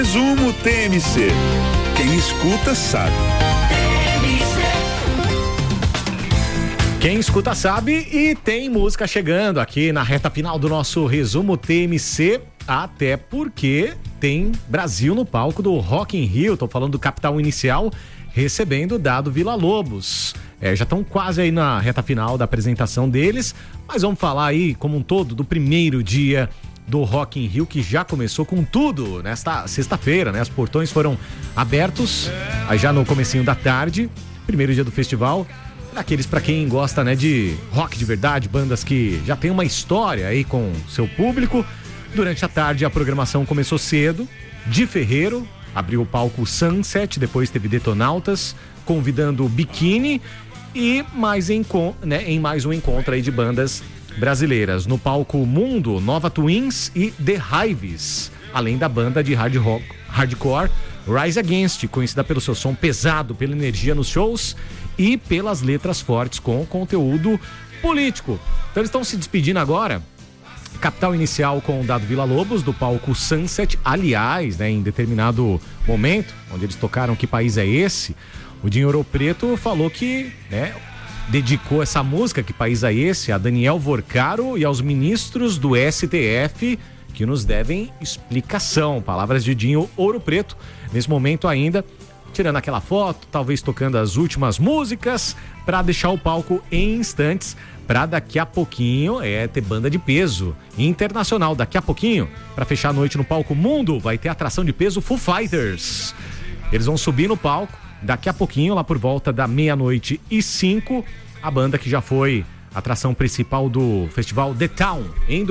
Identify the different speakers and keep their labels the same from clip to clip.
Speaker 1: Resumo TMC. Quem escuta sabe.
Speaker 2: Quem escuta sabe, e tem música chegando aqui na reta final do nosso resumo TMC, até porque tem Brasil no palco do Rock in Rio. Tô falando do Capital Inicial, recebendo o Dado Villa-Lobos. Já estão quase aí na reta final da apresentação deles, mas vamos falar aí como um todo do primeiro dia do Rock in Rio, que já começou com tudo nesta sexta-feira, né? Os portões foram abertos aí já no comecinho da tarde, primeiro dia do festival. Daqueles pra quem gosta, né, de rock de verdade, bandas que já tem uma história aí com seu público. Durante a tarde a programação começou cedo. Di Ferreiro abriu o palco Sunset, depois teve Detonautas convidando Biquíni e em mais um encontro aí de bandas brasileiras. No palco Mundo, Nova Twins e The Hives, além da banda de hardcore Rise Against, conhecida pelo seu som pesado, pela energia nos shows e pelas letras fortes com conteúdo político. Então eles estão se despedindo agora. Capital Inicial com o Dado Villa-Lobos do palco Sunset. Aliás, né, em determinado momento, onde eles tocaram Que País é Esse?, o Dinho Ouro Preto falou que, né, dedicou essa música Que País é Esse? A Daniel Vorcaro e aos ministros do STF, que nos devem explicação. Palavras de Dinho Ouro Preto. Nesse momento ainda, tirando aquela foto, talvez tocando as últimas músicas, para deixar o palco em instantes, para daqui a pouquinho ter banda de peso internacional. Daqui a pouquinho, para fechar a noite no palco Mundo, vai ter atração de peso Foo Fighters. Eles vão subir no palco daqui a pouquinho, lá por volta da 00:05, a banda que já foi atração principal do festival The Town em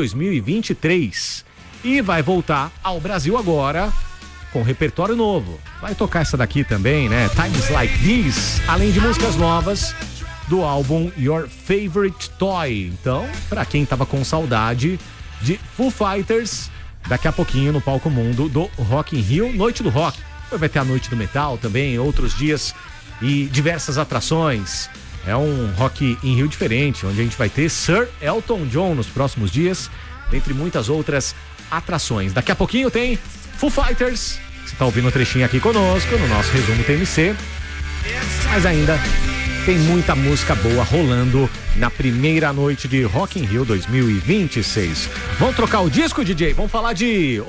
Speaker 2: 2023 e vai voltar ao Brasil agora com repertório novo. Vai tocar essa daqui também, né? Times Like This, além de músicas novas do álbum Your Favorite Toy. Então, pra quem tava com saudade de Foo Fighters, daqui a pouquinho no palco Mundo do Rock in Rio, Noite do Rock. Vai ter a Noite do Metal também, outros dias e diversas atrações. É um Rock in Rio diferente, onde a gente vai ter Sir Elton John nos próximos dias, dentre muitas outras atrações. Daqui a pouquinho tem Foo Fighters. Você tá ouvindo um trechinho aqui conosco no nosso resumo TMC. Mas ainda tem muita música boa rolando na primeira noite de Rock in Rio 2026. Vamos trocar o disco, DJ? Vamos falar de